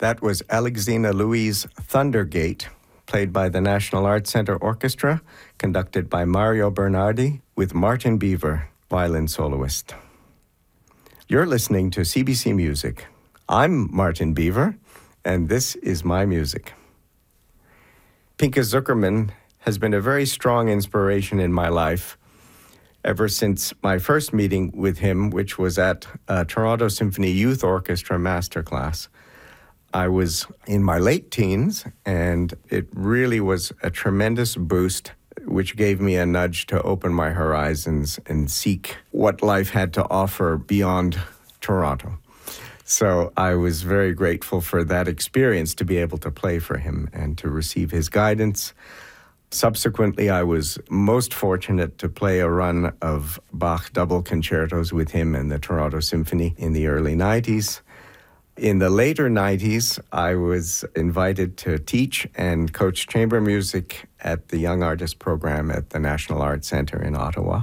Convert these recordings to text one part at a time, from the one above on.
That was Alexina Louise Thundergate, played by the National Arts Center Orchestra, conducted by Mario Bernardi, with Martin Beaver, violin soloist. You're listening to CBC Music. I'm Martin Beaver, and this is my music. Pinchas Zukerman has been a very strong inspiration in my life ever since my first meeting with him, which was at a Toronto Symphony Youth Orchestra masterclass. I was in my late teens, and it really was a tremendous boost, which gave me a nudge to open my horizons and seek what life had to offer beyond Toronto. So I was very grateful for that experience to be able to play for him and to receive his guidance. Subsequently, I was most fortunate to play a run of Bach double concertos with him and the Toronto Symphony in the early 90s. In the later 90s, I was invited to teach and coach chamber music at the Young Artist Program at the National Arts Center in Ottawa.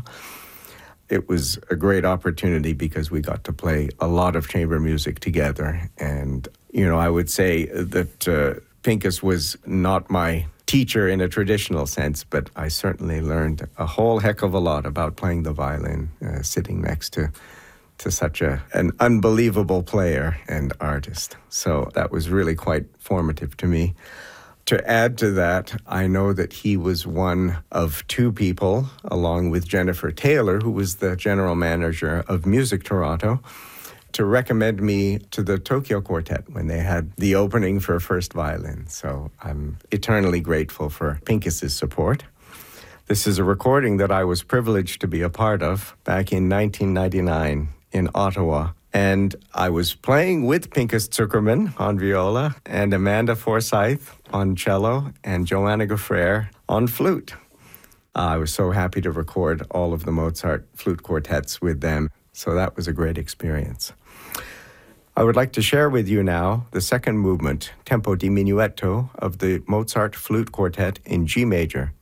It was a great opportunity because we got to play a lot of chamber music together. And, I would say that Pinchas was not my teacher in a traditional sense, but I certainly learned a whole heck of a lot about playing the violin, sitting next to such an unbelievable player and artist. So that was really quite formative to me. To add to that, I know that he was one of two people, along with Jennifer Taylor, who was the general manager of Music Toronto, to recommend me to the Tokyo Quartet when they had the opening for First Violin. So I'm eternally grateful for Pinchas's support. This is a recording that I was privileged to be a part of back in 1999 in Ottawa. And I was playing with Pinchas Zukerman on viola and Amanda Forsyth on cello and Joanna Gaufrere on flute. I was so happy to record all of the Mozart flute quartets with them. So that was a great experience. I would like to share with you now the second movement, Tempo di Minuetto, of the Mozart Flute Quartet in G major,